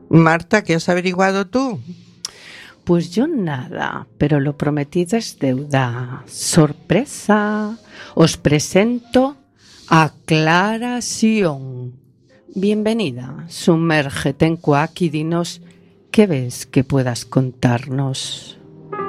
Marta, ¿qué has averiguado tú? Pues yo nada, pero lo prometido es deuda. Sorpresa. Os presento aclaración. Bienvenida, sumérgete en Quack y dinos qué ves que puedas contarnos.